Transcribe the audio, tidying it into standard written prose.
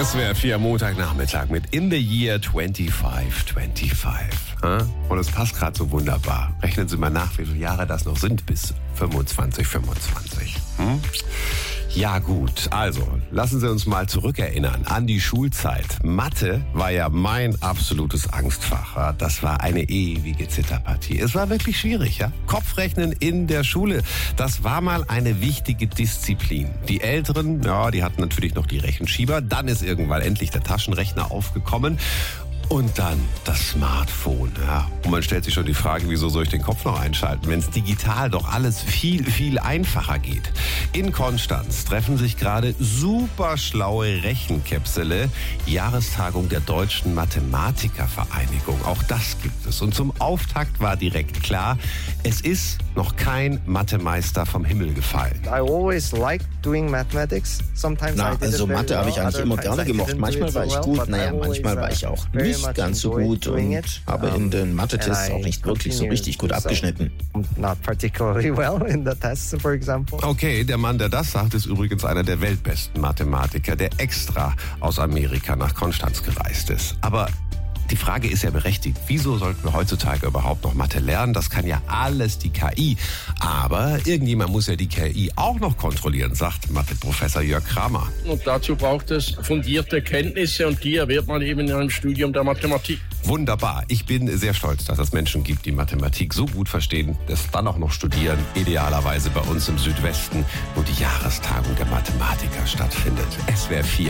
SWR 4 Montagnachmittag mit In the Year 2525. Und es passt gerade so wunderbar. Rechnen Sie mal nach, wie viele Jahre das noch sind bis 25. Ja gut, also lassen Sie uns mal zurückerinnern an die Schulzeit. Mathe war ja mein absolutes Angstfach. Das war eine ewige Zitterpartie. Es war wirklich schwierig, ja. Kopfrechnen in der Schule, das war mal eine wichtige Disziplin. Die Älteren, ja, die hatten natürlich noch die Rechenschieber. Dann ist irgendwann endlich der Taschenrechner aufgekommen. Und dann das Smartphone. Ja. Und man stellt sich schon die Frage, wieso soll ich den Kopf noch einschalten, wenn es digital doch alles viel, viel einfacher geht. In Konstanz treffen sich gerade super schlaue Rechenkäpsele. Jahrestagung der Deutschen Mathematikervereinigung. Auch das gibt es. Und zum Auftakt war direkt klar, es ist noch kein Mathemeister vom Himmel gefallen. I always liked doing mathematics. Sometimes I did also it very Mathe habe ich well, eigentlich immer other gerne times I gemocht. didn't do Manchmal it war so ich well, gut, but I manchmal war always, ich auch very nicht much ganz so enjoyed gut doing und it. habe in den Mathe-Tests And auch I nicht wirklich so continue richtig gut to do so. abgeschnitten. Not particularly well in the tests, for example. Okay, der Mann, der das sagt, ist übrigens einer der weltbesten Mathematiker, der extra aus Amerika nach Konstanz gereist ist. Aber die Frage ist ja berechtigt, wieso sollten wir heutzutage überhaupt noch Mathe lernen? Das kann ja alles die KI. Aber irgendjemand muss ja die KI auch noch kontrollieren, sagt Mathe-Professor Jörg Kramer. Und dazu braucht es fundierte Kenntnisse und die erwirbt man eben in einem Studium der Mathematik. Wunderbar. Ich bin sehr stolz, dass es Menschen gibt, die Mathematik so gut verstehen, das dann auch noch studieren. Idealerweise bei uns im Südwesten, wo die Jahrestagung der Mathematiker stattfindet. SWR 4